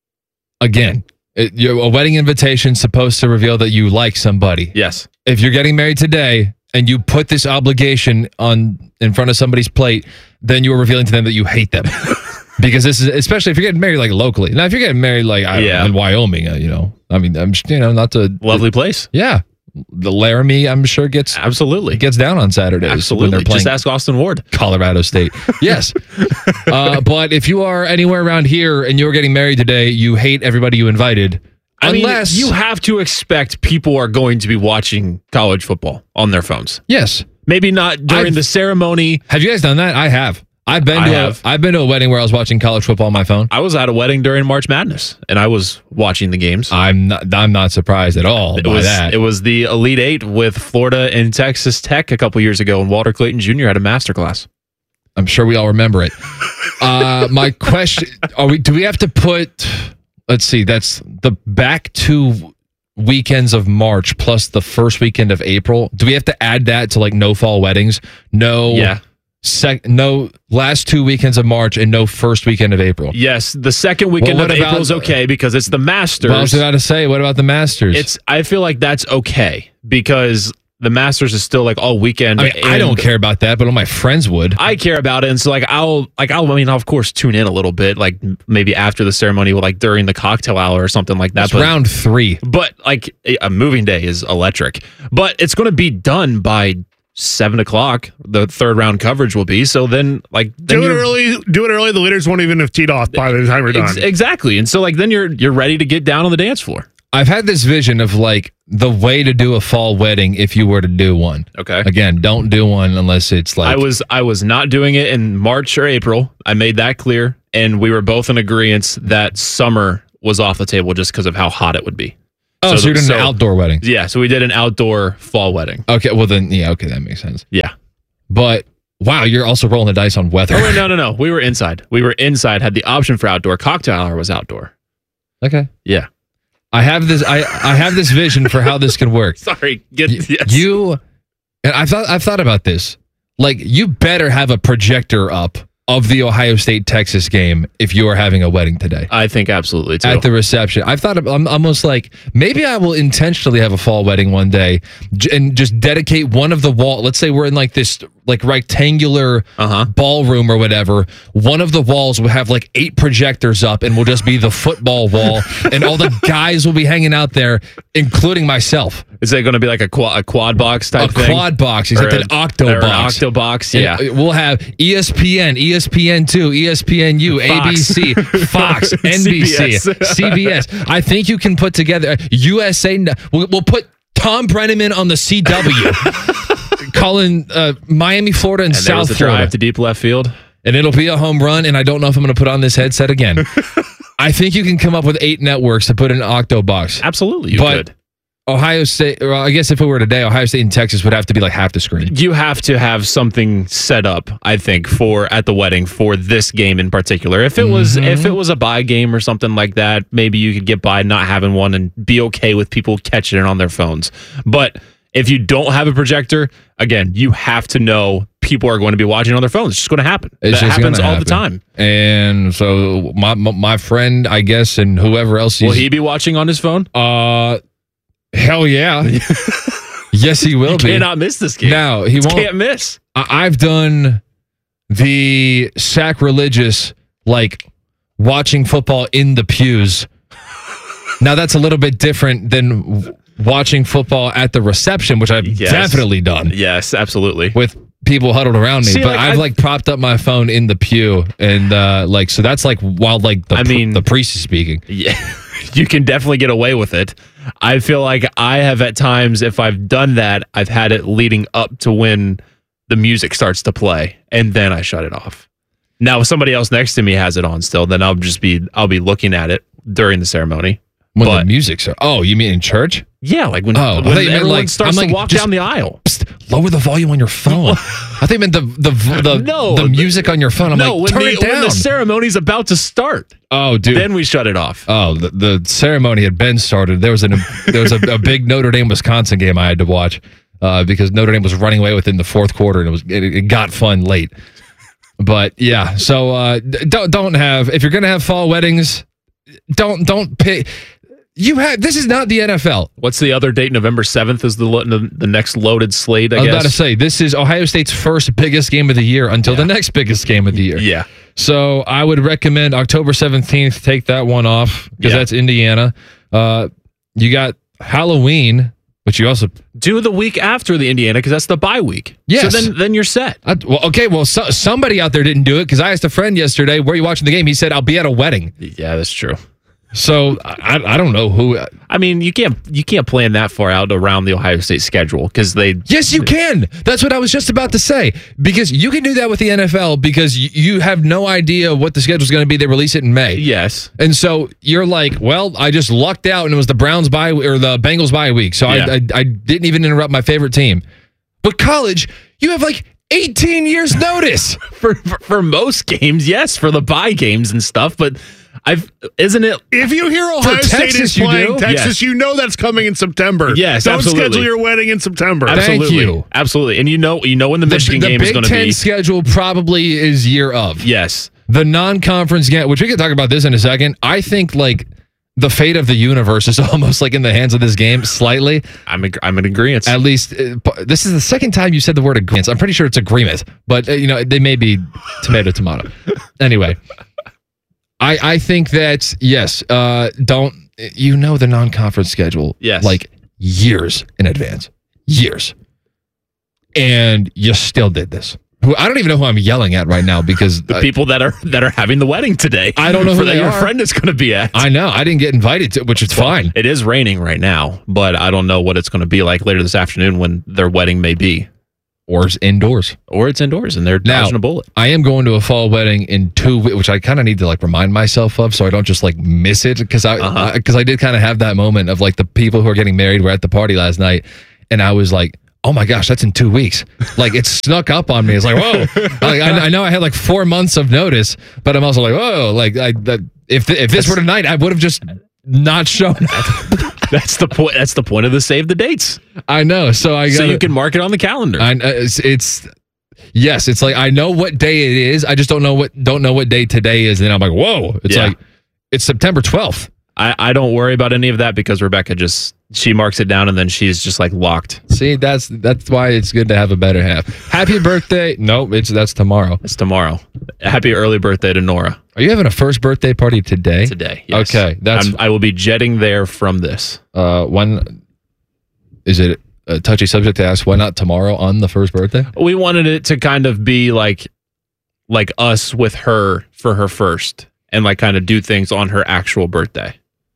again, it, your, a wedding invitation supposed to reveal that you like somebody. Yes. If you're getting married today and you put this obligation on in front of somebody's plate, then you are revealing to them that you hate them. Because this is, especially if you're getting married like locally. Now, if you're getting married like I don't Yeah. know, in Wyoming, uh, you know, I mean, I'm just, you know, not to Lovely place. yeah, the Laramie, I'm sure gets Absolutely. gets down on Saturdays when Absolutely. they're playing Just ask Austin Ward. Colorado State. Yes. uh, but if you are anywhere around here and you're getting married today, you hate everybody you invited. I Unless mean, you have to expect people are going to be watching college football on their phones. Yes. Maybe not during I've- the ceremony. Have you guys done that? I have. I've been I to have. a, I've been to a wedding where I was watching college football on my phone. I was at a wedding during March Madness, and I was watching the games. I'm not I'm not surprised at all It by was that. it was the Elite Eight with Florida and Texas Tech a couple years ago, and Walter Clayton Junior had a masterclass. I'm sure we all remember it. uh, my question: Are we? Do we have to put let's see, that's the back two weekends of March plus the first weekend of April. Do we have to add that to like no fall weddings? No. Yeah. Sec, no last two weekends of March and no first weekend of April. Yes, the second weekend Well, what of about- April is okay because it's the Masters. Well, I was about to say, what about the Masters? It's. I feel like that's okay because the Masters is still like all weekend. I mean, I and don't care about that, but all my friends would. I care about it, and so like I'll like I'll I mean I'll of course tune in a little bit, like maybe after the ceremony, like during the cocktail hour or something like that. It's but, round three. But like a moving day is electric, but it's going to be done by seven o'clock. The third round coverage will be so. Then like then do it you're- early. Do it early. The leaders won't even have teed off by the time we're done. Ex- exactly, and so like then you're you're ready to get down on the dance floor. I've had this vision of like the way to do a fall wedding if you were to do one. Okay. Again, don't do one unless it's like I was I was not doing it in March or April. I made that clear, and we were both in agreement that summer was off the table just because of how hot it would be. Oh, so, you're doing an outdoor wedding. Yeah, so we did an outdoor fall wedding. Okay, well then, yeah, okay, that makes sense. Yeah. But wow, you're also rolling the dice on weather. Oh wait, no, no, no. We were inside. We were inside. Had the option for outdoor. Cocktail hour was outdoor. Okay. Yeah. I have this. I, I have this vision for how this can work. Sorry, get Y- yes. you. And I thought I've thought about this. Like, you better have a projector up of the Ohio State Texas game if you are having a wedding today. I think absolutely too. At the reception, I've thought of, I'm almost like maybe I will intentionally have a fall wedding one day j- and just dedicate one of the wall. Let's say we're in like this like rectangular Uh-huh. ballroom or whatever. One of the walls will have like eight projectors up and will just be the football wall, and all the guys will be hanging out there, including myself. Is it going to be like a quad, a quad box type A thing? quad box, except Or an a- octo or an box. octo box, And yeah. it- we'll have E S P N, E S P N two, E S P N U, A B C, Fox, N B C, C B S. C B S. I think you can put together U S A. We'll, we'll put Tom Brenneman on the C W, calling uh, Miami, Florida, and, And there was South a drive Florida. to deep left field. And it'll be a home run, and I don't know if I'm going to put on this headset again. I think you can come up with eight networks to put in an octo box. Absolutely, you but could. Ohio State, or I guess if it were today, Ohio State and Texas would have to be like half the screen. You have to have something set up, I think, for at the wedding for this game in particular. If it was Mhm. if it was a bye game or something like that, maybe you could get by not having one and be okay with people catching it on their phones. But if you don't have a projector, again, you have to know people are going to be watching on their phones. It's just going to happen. It's that just happens gonna all the happen. time. And so my my, my friend, I guess, and whoever else, Will he's- he be watching on his phone? Uh, hell yeah. Yes, he will You be. cannot miss this game. No, he You won't. can't miss. I- I've done the sacrilegious, like watching football in the pews. Now that's a little bit different than w- watching football at the reception, which I've Yes. definitely done Yes, absolutely. with people huddled around me. See, but like, I've I- like propped up my phone in the pew, and uh, like so that's like while like the I pr- mean- the priest is speaking. Yeah, you can definitely get away with it. I feel like I have at times, if I've done that, I've had it leading up to when the music starts to play, and then I shut it off. Now, if somebody else next to me has it on still, then I'll just be I'll be looking at it during the ceremony. When But the music's oh, you mean in church? yeah, like when, Oh, I when thought you meant, everyone like- starts I'm to like, walk just- down the aisle. Psst, lower the volume on your phone. I think meant the the the, No, the music on your phone. I'm no, like, when turn the, it down. when the ceremony's about to start, oh, dude. then we shut it off. Oh, the, the ceremony had been started. There was an there was a, a big Notre Dame Wisconsin game I had to watch uh, because Notre Dame was running away within the fourth quarter, and it was it, it got fun late. But yeah, so uh, d- don't don't have if you're gonna have fall weddings, don't don't pay. You have this is not the N F L. What's the other date? November seventh is the lo- the, the next loaded slate. I, I was guess. about to say this is Ohio State's first biggest game of the year until the next biggest game of the year. Yeah. So I would recommend October seventeenth. Take that one off because Yeah. that's Indiana. Uh, you got Halloween, which you also Do the week after the Indiana because that's the bye week. Yes. So then, then you're set. I, well, okay. Well, so, somebody out there didn't do it because I asked a friend yesterday, "Where are you watching the game?" He said, "I'll be at a wedding." Yeah, that's true. So I, I don't know who. I mean, you can't you can't plan that far out around the Ohio State schedule because they. Yes, you can. That's what I was just about to say. Because you can do that with the N F L because you, you have no idea what the schedule is going to be. They release it in May. Yes. And so you're like, well, I just lucked out and it was the Browns bye or the Bengals bye week. So Yeah. I, I I didn't even interrupt my favorite team. But college, you have like eighteen years notice. For, for for most games, yes, for the bye games and stuff, but I've isn't it? If you hear Ohio For State Texas, is you playing do? Texas, Yes. you know that's coming in September. Yes, Don't absolutely. schedule your wedding in September. Absolutely. Thank you. Absolutely. And you know, you know when the, The, Michigan the game Big is going to Ten be. schedule probably is year of. Yes. The non-conference game, which we can talk about this in a second. I think like the fate of the universe is almost like in the hands of this game slightly. I'm ag- I'm in agreement. At least uh, p- this is the second time you said the word agreement. I'm pretty sure it's agreement, but uh, you know they may be tomato tomato. Anyway, I I think that yes, uh, don't you know the non-conference schedule? Yes. Like years in advance, years, and you still did this. Who I don't even know who I'm yelling at right now because the I, people that are that are having the wedding today. I don't know who that they your are. friend is going to be at. I know I didn't get invited to, which is fine. It is raining right now, but I don't know what it's going to be like later this afternoon when their wedding may be. Or it's indoors. Or it's indoors and they're Now, dodging a bullet. I am going to a fall wedding in two weeks, which I kind of need to like remind myself of so I don't just like miss it because I Uh-huh. because I, I did kind of have that moment of like the people who are getting married were at the party last night and I was like, oh my gosh, that's in two weeks. Like it snuck up on me. It's like, whoa. like, I, I know I had like four months of notice, but I'm also like, whoa. Like I, that, if th- if this were tonight, I would have just not shown up. That's the point. That's the point of the save the dates. I know. So I So gotta, you can mark it on the calendar. I, uh, it's, it's yes, it's like I know what day it is. I just don't know what don't know what day today is. And then I'm like, whoa! It's Yeah. like it's September twelfth. I, I don't worry about any of that because Rebecca just she marks it down and then she's just like locked. See, that's that's why it's good to have a better half. Happy birthday! No, it's that's tomorrow. It's tomorrow. Happy early birthday to Nora. Are you having a first birthday party today? Today. Yes. Okay, that's I'm, I will be jetting there from this. uh when is it a touchy subject to ask? Why not tomorrow on the first birthday? We wanted it to kind of be like like us with her for her first and like kind of do things on her actual birthday.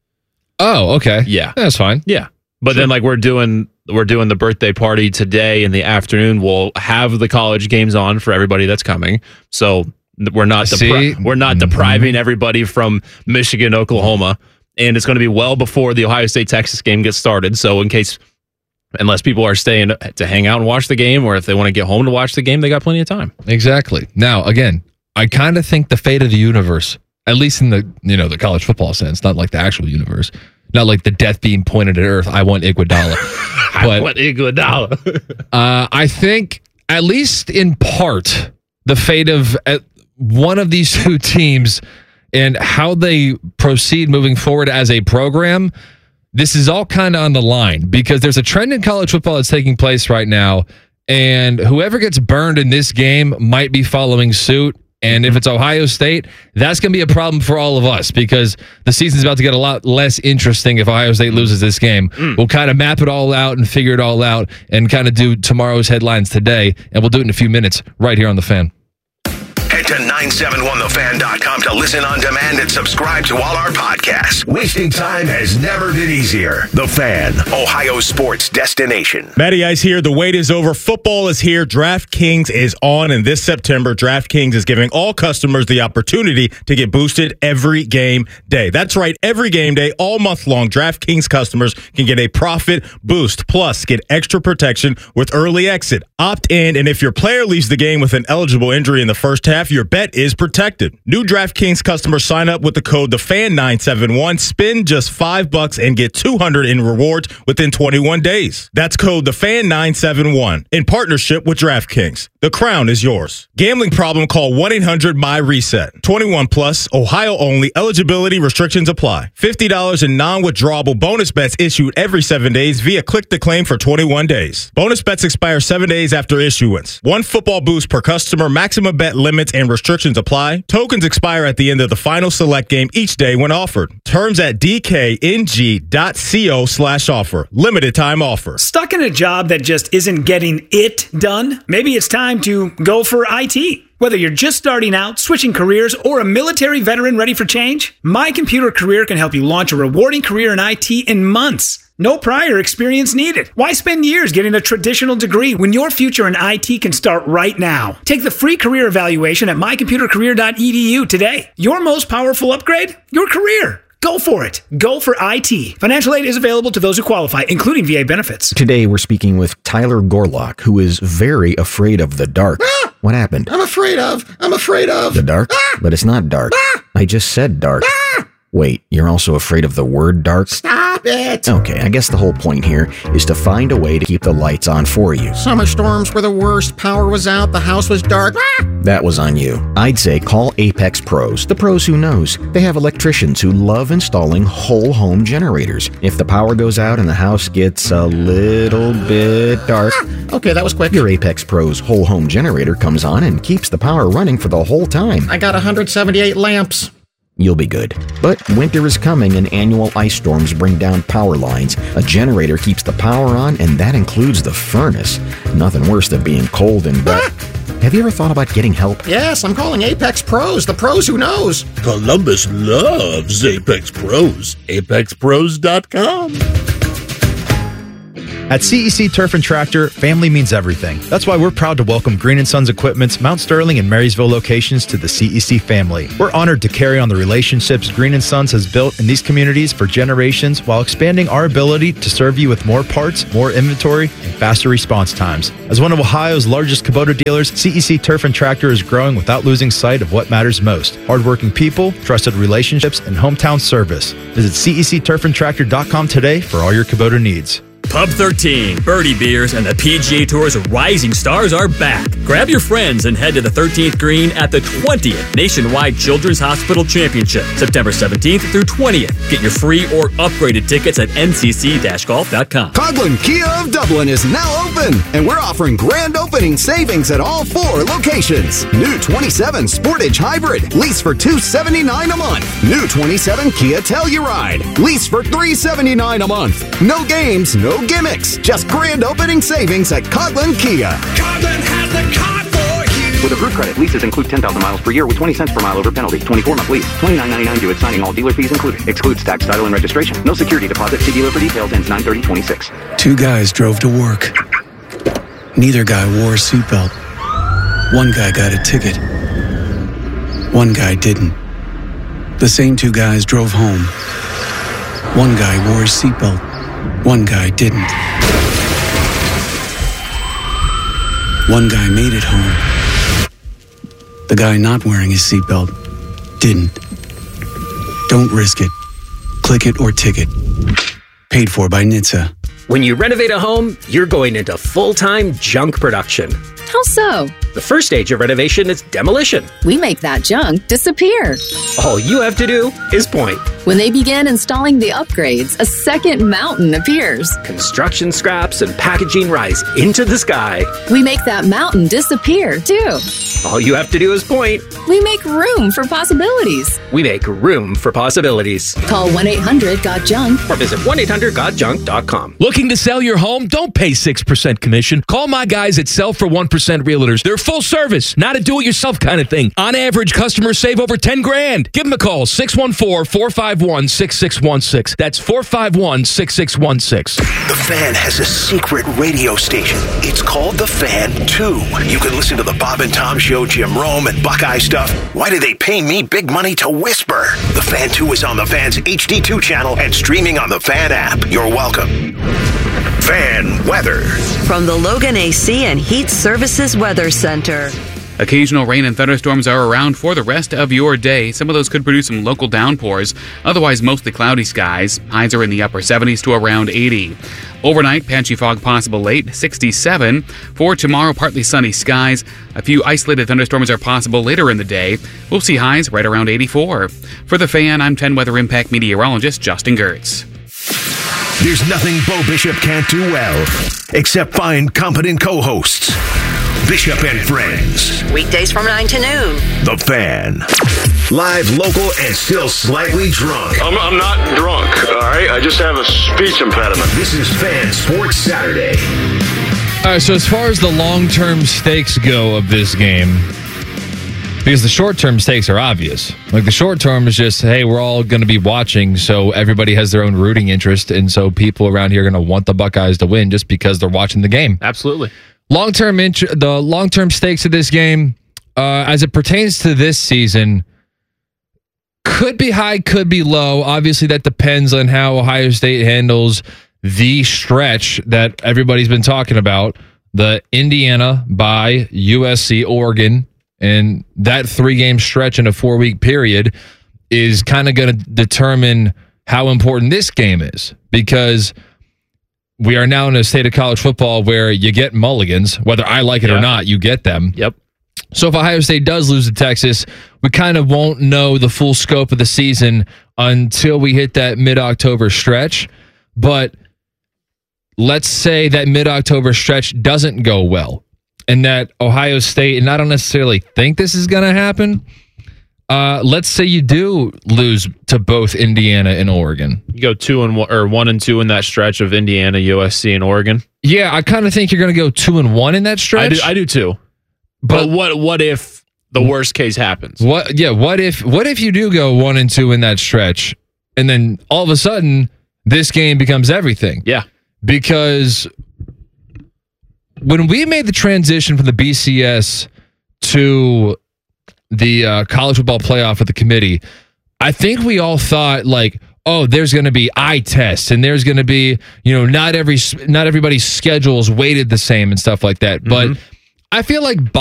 Oh, okay. Yeah. That's fine. Yeah. But then like we're doing we're doing the birthday party today in the afternoon. We'll have the college games on for everybody that's coming. So we're not See? depri- we're not Mhm. depriving everybody from Michigan, Oklahoma, and it's going to be well before the Ohio State Texas game gets started. So in case unless people are staying to hang out and watch the game or if they want to get home to watch the game, they got plenty of time. Exactly. Now, again, I kind of think the fate of the universe, at least in the you know the college football sense, not like the actual universe, not like the death beam pointed at Earth. I want Iguodala. I want Iguodala. uh, I think at least in part the fate of uh, one of these two teams and how they proceed moving forward as a program. This is all kind of on the line because there's a trend in college football that's taking place right now, and whoever gets burned in this game might be following suit. And if it's Ohio State, that's going to be a problem for all of us because the season's about to get a lot less interesting if Ohio State loses this game. Mm. We'll kind of map it all out and figure it all out and kind of do tomorrow's headlines today, and we'll do it in a few minutes right here on The Fan. Head to nine seven one the fan dot com to listen on demand and subscribe to all our podcasts. Wasting time has never been easier. The Fan, Ohio sports destination. Matty Ice here. The wait is over. Football is here. DraftKings is on, and this September, DraftKings is giving all customers the opportunity to get boosted every game day. That's right, every game day, all month long, DraftKings customers can get a profit boost. Plus, get extra protection with early exit. Opt in, and if your player leaves the game with an eligible injury in the first half, your bet is protected. New DraftKings customers sign up with the code the fan nine seven one, spend just five bucks and get two hundred in rewards within twenty-one days. That's code the fan nine seven one in partnership with DraftKings. The crown is yours. Gambling problem? Call one eight hundred my reset. twenty-one plus, Ohio only. Eligibility restrictions apply. fifty dollars in non-withdrawable bonus bets issued every seven days via click to claim for twenty-one days. Bonus bets expire seven days after issuance. One football boost per customer. Maximum bet limits and restrictions apply. Tokens expire at the end of the final select game each day when offered. Terms at dkng.co slash offer. Limited time offer. Stuck in a job that just isn't getting it done? Maybe it's time to go for I T. Whether you're just starting out, switching careers, or a military veteran ready for change, My Computer Career can help you launch a rewarding career in I T in months. No prior experience needed. Why spend years getting a traditional degree when your future in I T can start right now? Take the free career evaluation at my computer career dot e d u today. Your most powerful upgrade? Your career. Go for it. Go for I T. Financial aid is available to those who qualify, including V A benefits. Today, we're speaking with Tyler Gorlock, who is very afraid of the dark. What happened? I'm afraid of. I'm afraid of. The dark? Ah! But it's not dark. Ah! I just said dark. Ah! Wait, you're also afraid of the word dark? Stop it! Okay, I guess the whole point here is to find a way to keep the lights on for you. Summer storms were the worst. Power was out. The house was dark. Ah! That was on you. I'd say call Apex Pros. The pros who knows. They have electricians who love installing whole home generators. If the power goes out and the house gets a little bit dark... Ah! Okay, that was quick. Your Apex Pros whole home generator comes on and keeps the power running for the whole time. I got one hundred seventy-eight lamps. You'll be good. But winter is coming and annual ice storms bring down power lines. A generator keeps the power on, and that includes the furnace. Nothing worse than being cold and wet. Have you ever thought about getting help? Yes, I'm calling Apex Pros, the pros who knows. Columbus loves Apex Pros. apex pros dot com. At C E C Turf and Tractor, family means everything. That's why we're proud to welcome Green and Sons Equipment's Mount Sterling and Marysville locations to the C E C family. We're honored to carry on the relationships Green and Sons has built in these communities for generations while expanding our ability to serve you with more parts, more inventory, and faster response times. As one of Ohio's largest Kubota dealers, C E C Turf and Tractor is growing without losing sight of what matters most: hardworking people, trusted relationships, and hometown service. Visit C E C turf and tractor dot com today for all your Kubota needs. Pub thirteen, Birdie Beers, and the P G A Tour's rising stars are back. Grab your friends and head to the thirteenth green at the twentieth Nationwide Children's Hospital Championship, September seventeenth through twentieth. Get your free or upgraded tickets at N C C golf dot com. Coghlan Kia of Dublin is now open, and we're offering grand opening savings at all four locations. New twenty-seven Sportage Hybrid, lease for two hundred seventy-nine dollars a month. New twenty-seven Kia Telluride, lease for three hundred seventy-nine dollars a month. No games, no gimmicks, just grand opening savings at Coghlan Kia. Coghlan has the car for you. With approved credit, leases include ten thousand miles per year with twenty cents per mile over penalty. twenty-four month lease. twenty-nine ninety-nine due at signing, all dealer fees included. Excludes tax, title, and registration. No security deposit. See dealer for details. Ends nine thirty twenty-six. Two guys drove to work. Neither guy wore a seatbelt. One guy got a ticket. One guy didn't. The same two guys drove home. One guy wore a seatbelt. One guy didn't. One guy made it home. The guy not wearing his seatbelt didn't. Don't risk it. Click it or ticket. Paid for by N H T S A. When you renovate a home, you're going into full-time junk production. How so? The first stage of renovation is demolition. We make that junk disappear. All you have to do is point. When they begin installing the upgrades, a second mountain appears. Construction scraps and packaging rise into the sky. We make that mountain disappear, too. All you have to do is point. We make room for possibilities. We make room for possibilities. Call one eight hundred got junk or visit one eight hundred got junk dot com. Looking to sell your home? Don't pay six percent commission. Call my guys at Sell for one percent Realtors. They're full service, not a do-it-yourself kind of thing. On average, customers save over ten grand. Give them a call, six one four, four five one, six six one six. That's four five one, six six one six. The Fan has a secret radio station. It's called The Fan two. You can listen to the Bob and Tom Show, Jim Rome, and Buckeye stuff. Why do they pay me big money to whisper? The Fan two is on the Fan's H D two channel and streaming on the Fan app. You're welcome. Fan weather. From the Logan A C and Heat Services Weather Center. Occasional rain and thunderstorms are around for the rest of your day. Some of those could produce some local downpours. Otherwise, mostly cloudy skies. Highs are in the upper seventies to around eighty. Overnight, patchy fog possible late, sixty-seven. For tomorrow, partly sunny skies. A few isolated thunderstorms are possible later in the day. We'll see highs right around eighty-four. For The Fan, I'm ten Weather Impact meteorologist Justin Gertz. There's nothing Bo Bishop can't do well, except find competent co-hosts. Bishop and Friends. Weekdays from nine to noon. The Fan. Live, local, and still slightly drunk. I'm, I'm not drunk, all right? I just have a speech impediment. This is Fan Sports Saturday. All right, so as far as the long-term stakes go of this game, because the short-term stakes are obvious. Like, the short-term is just, hey, we're all going to be watching, so everybody has their own rooting interest, and so people around here are going to want the Buckeyes to win just because they're watching the game. Absolutely. Long-term int- the long-term stakes of this game, uh, as it pertains to this season, could be high, could be low. Obviously, that depends on how Ohio State handles the stretch that everybody's been talking about, the Indiana by U S C, Oregon, and that three-game stretch in a four-week period is kind of going to determine how important this game is, because we are now in a state of college football where you get mulligans, whether I like it yeah. or not, you get them. Yep. So if Ohio State does lose to Texas, we kind of won't know the full scope of the season until we hit that mid-October stretch. But let's say that mid-October stretch doesn't go well, and that Ohio State, and I don't necessarily think this is going to happen, uh, let's say you do lose to both Indiana and Oregon. You go two and one, or one and two in that stretch of Indiana, U S C, and Oregon. Yeah, I kind of think you're going to go two and one in that stretch. I do, I do too. But, but what what if the worst case happens? What? Yeah. What if what if you do go one and two in that stretch, and then all of a sudden this game becomes everything? Yeah. Because when we made the transition from the B C S to the uh, college football playoff with the committee, I think we all thought like, oh, there's going to be eye tests, and there's going to be, you know, not every not everybody's schedule is weighted the same and stuff like that. Mm-hmm. But I feel like